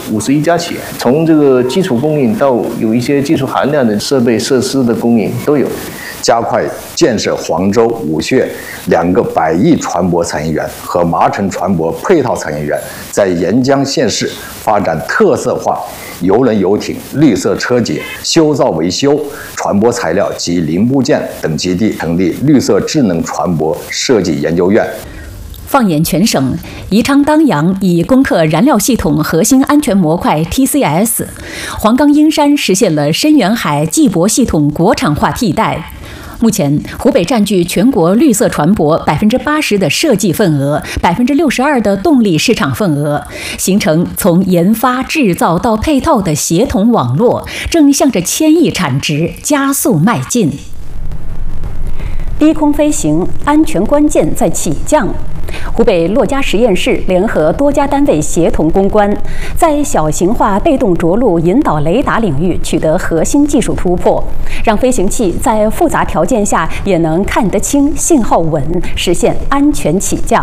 51家企业，从这个基础供应到有一些技术含量的设备设施的供应都有。 加快建设黄州、武穴2个100亿船舶产业园和麻城船舶配套产业园，在沿江县市发展特色化邮轮游艇、绿色车节、修造维修、船舶材料及零部件等基地，成立绿色智能船舶设计研究院。 放眼全省，宜昌当阳已攻克燃料系统核心安全模块 TCS， 黄冈英山实现了深远海技博系统国产化替代。目前，湖北占据全国绿色船舶80%的设计份额，62%的动力市场份额，形成从研发、制造到配套的协同网络，正向着1000亿产值加速迈进。低空飞行安全关键在起降。湖北洛嘉实验室联合多家单位协同攻关，在小型化被动着陆引导雷达领域取得核心技术突破，让飞行器在复杂条件下也能看得清、信号稳，实现安全起降。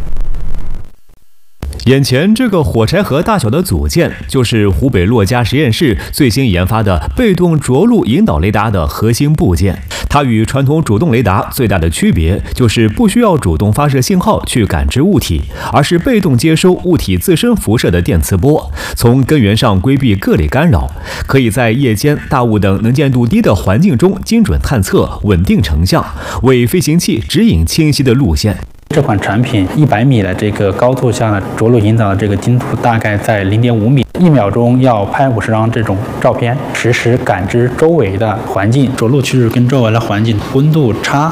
眼前这个火柴盒大小的组件，就是湖北洛嘉实验室最新研发的被动着陆引导雷达的核心部件。它与传统主动雷达最大的区别，就是不需要主动发射信号去感知物体，而是被动接收物体自身辐射的电磁波，从根源上规避各类干扰，可以在夜间、大雾等能见度低的环境中精准探测、稳定成像，为飞行器指引清晰的路线。 这款产品100米的这个高度下的着陆引导的这个精度大概在0.5米，1秒钟要拍50张这种照片，实时感知周围的环境，着陆区域跟周围的环境温度差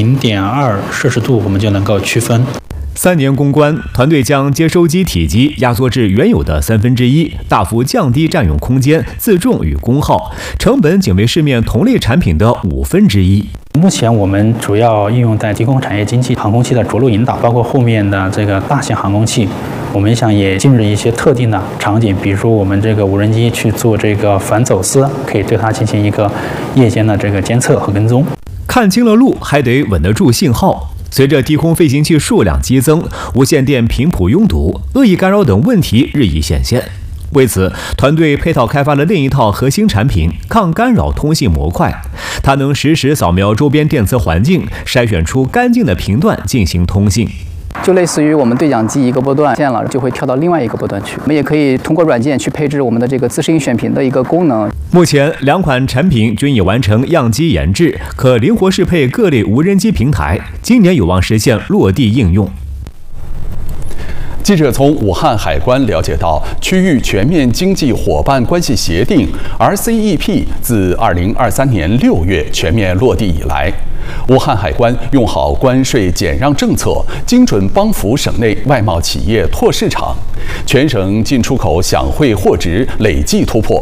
0.2摄氏度，我们就能够区分。 3年攻关，团队将接收机体积压缩至原有的1/3，大幅降低占用空间、自重与功耗，成本仅为市面同类产品的1/5。 目前我们主要应用在低空产业经济航空器的着陆引导，包括后面的这个大型航空器，我们想也进入一些特定的场景，比如说我们这个无人机去做这个反走私，可以对它进行一个夜间的这个监测和跟踪。 看清了路，还得稳得住信号。随着低空飞行器数量激增，无线电频谱拥堵、恶意干扰等问题日益显现。为此，团队配套开发了另一套核心产品——抗干扰通信模块。它能实时扫描周边电磁环境，筛选出干净的频段进行通信。 就类似于我们对讲机一个波段线了，就会跳到另外一个波段去。我们也可以通过软件去配置我们的这个自适应选频的一个功能。 目前2款产品均已完成样机研制，可灵活适配各类无人机平台，今年有望实现落地应用。 记者从武汉海关了解到，区域全面经济伙伴关系协定 （RCEP） 自2023年6月全面落地以来，武汉海关用好关税减让政策，精准帮扶省内外贸企业拓市场，全省进出口享汇货值累计突破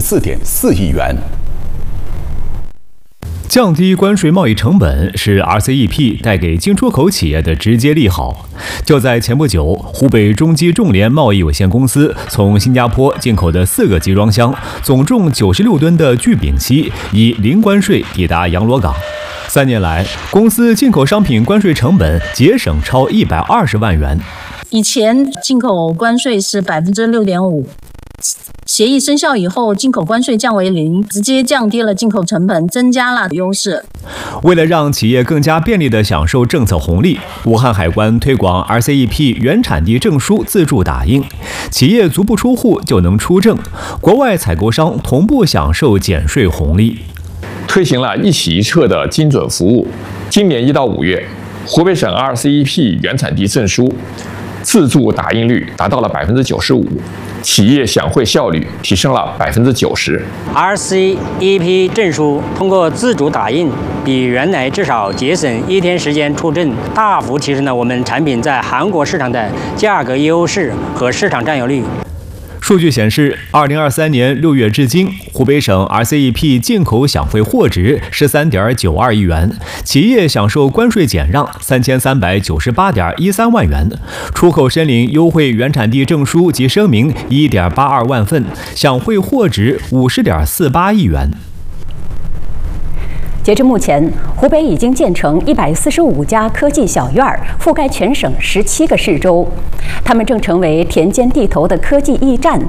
64.4亿元。 降低关税贸易成本是 RCEP 带给进出口企业的直接利好。就在前不久，湖北中基重联贸易有限公司从新加坡进口的4个集装箱，总重96吨的聚丙烯，以零关税抵达洋螺港。3年来，公司进口商品关税成本节省超120万元。 以前进口关税是6.5%。协议生效以后，进口关税降为0%，直接降低了进口成本，增加了优势。 为了让企业更加便利地享受政策红利，武汉海关推广 RCEP 原产地证书自助打印，企业足不出户就能出证，国外采购商同步享受减税红利。 推行了一起一测的精准服务。今年1到5月，湖北省 RCEP 原产地证书自助打印率达到了95%，企业享汇效率提升了90%。 RCEP 证书通过自主打印，比原来至少节省1天时间出证，大幅提升了我们产品在韩国市场的价格优势和市场占有率。 数据显示，2023年6月至今，湖北省 RCEP 进口享汇货值13.92亿元，企业享受关税减让3398.13万元，出口申领优惠原产地证书及声明1.82万份，享汇货值50.48亿元。 截至目前，湖北已经建成145家科技小院，覆盖全省17个市州。它们正成为田间地头的科技驿站，